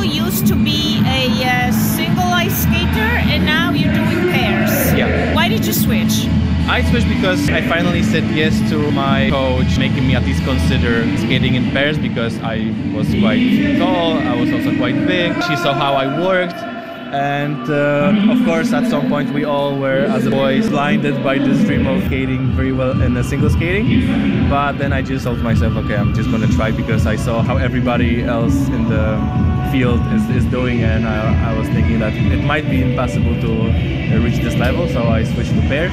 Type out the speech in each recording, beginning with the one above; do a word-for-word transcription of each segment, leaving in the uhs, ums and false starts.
used to be a uh, single ice skater and now you're doing pairs. Yeah. Why did you switch? I switched because I finally said yes to my coach making me at least consider skating in pairs because I was quite tall, I was also quite big. She saw how I worked. And uh, of course, at some point, we all were, as boys, blinded by this dream of skating very well in a single skating. But then I just told myself, okay, I'm just going to try because I saw how everybody else in the field is, is doing, and I, I was thinking that it might be impossible to reach this level, so I switched to pairs.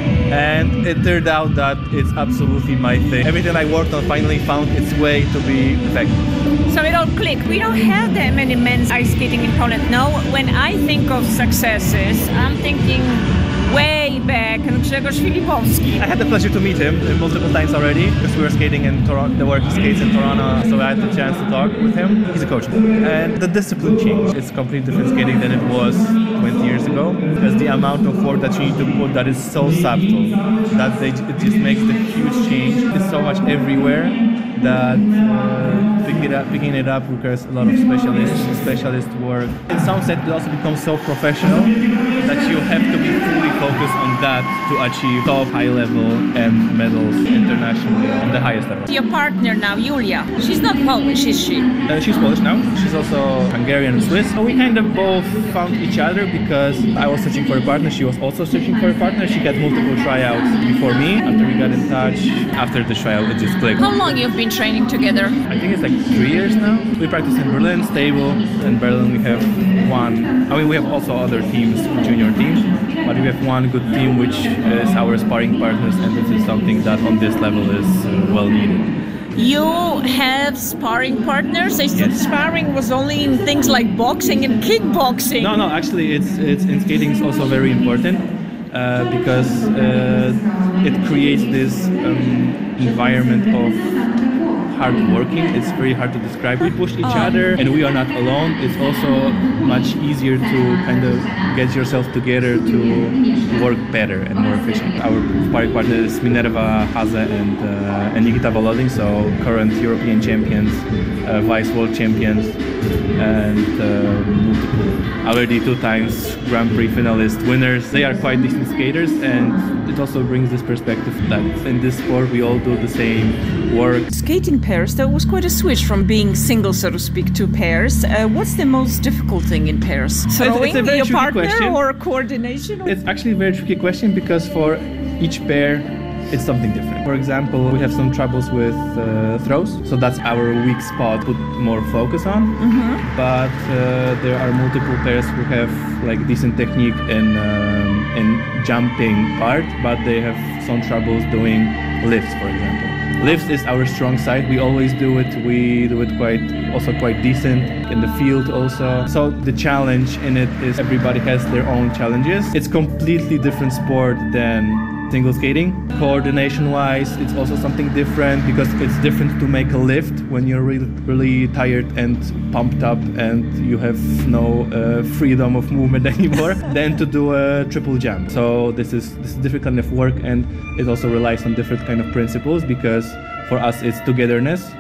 And it turned out that it's absolutely my thing. Everything I worked on finally found its way to be effective. So it all clicked. We don't have that many men's ice skating in Poland. No, when I think of successes, I'm thinking way back and Grzegorz Filipowski. I had the pleasure to meet him multiple times already because we were skating in Toronto, where he skates in Toronto, so I had the chance to talk with him. He's a coach. And the discipline changed. It's completely different skating than it was twenty years ago because the amount of work that you need to put that is so subtle that they, it just makes the huge change. It's so much everywhere that uh, picking, it up, picking it up requires a lot of specialists, specialist work. In some sense, it also becomes so professional that you have to be fully focused on that to achieve top high level and medals internationally on the highest level. Your partner now, Julia, she's not Polish, is she? Uh, she's Polish now. She's also Hungarian and Swiss. So we kind of both found each other because I was searching for a partner. She was also searching for a partner. She had multiple tryouts before me. After we got in touch, after the tryout, it just clicked. How long you've been training together? I think it's like three years now. We practice in Berlin, stable. In Berlin we have one, I mean we have also other teams, junior teams, but we have one good team which is our sparring partners, and this is something that on this level is uh, well needed. You have sparring partners? I thought Yes. sparring was only in things like boxing and kickboxing. No, no, actually it's, it's in skating is also very important uh, because uh, it creates this um, environment of hard working. It's very hard to describe. We push each oh. other and we are not alone. It's also much easier to kind of get yourself together to work better and more efficient. Our sparring partners Minerva Haze and, uh, and Nikita Volodin, so current European champions, uh, vice world champions, and uh, multiple, already two times Grand Prix finalist winners. They are quite decent skaters, and it also brings this perspective that in this sport we all do the same work. Skating pairs, that was quite a switch from being single, so to speak, to pairs. Uh, what's the most difficult thing in pairs? Throwing it's, it's a very your tricky partner question. Or coordination? Or? It's actually a very tricky question because for each pair it's something different. For example, we have some troubles with uh, throws, so that's our weak spot, put more focus on. Mm-hmm. But uh, there are multiple pairs who have like decent technique in um, in jumping part, but they have some troubles doing lifts, for example. Lifts is our strong side. We always do it. We do it quite, also quite decent in the field also. So the challenge in it is everybody has their own challenges. It's completely different sport than single skating. Coordination-wise, it's also something different because it's different to make a lift when you're really, really tired and pumped up and you have no uh, freedom of movement anymore than to do a triple jump. So this is this is different kind of work, and it also relies on different kind of principles because for us it's togetherness.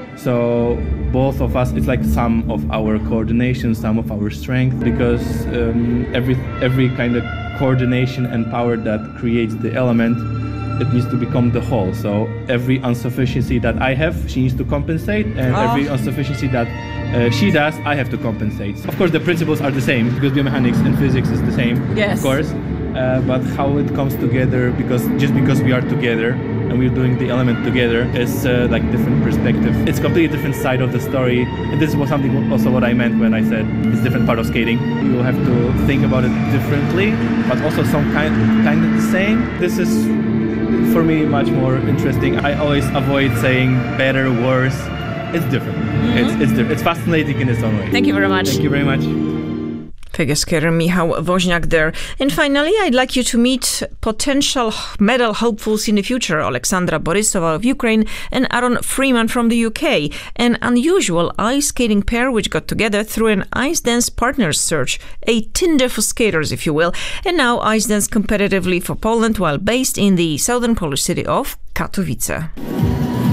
So both of us, it's like some of our coordination, some of our strength, because um, every every kind of coordination and power that creates the element, it needs to become the whole. So every insufficiency that I have, she needs to compensate, and oh. every insufficiency that uh, she does, I have to compensate. Of course, the principles are the same because biomechanics and physics is the same, yes. of course. Uh, but how it comes together, because just because we are together and we're doing the element together, is uh, like different perspective. It's completely different side of the story, and this was something also what I meant when I said it's different part of skating. You have to think about it differently, but also some kind kind of the same. This is for me much more interesting. I always avoid saying better, worse. It's different. Mm-hmm. It's it's different. It's fascinating in its own way. Thank you very much. Thank you very much. Figure skater Michał Woźniak there. And finally, I'd like you to meet potential medal hopefuls in the future, Alexandra Borisova of Ukraine and Aaron Freeman from the U K, an unusual ice skating pair which got together through an ice dance partners search, a Tinder for skaters, if you will, and now ice dance competitively for Poland while based in the southern Polish city of Katowice.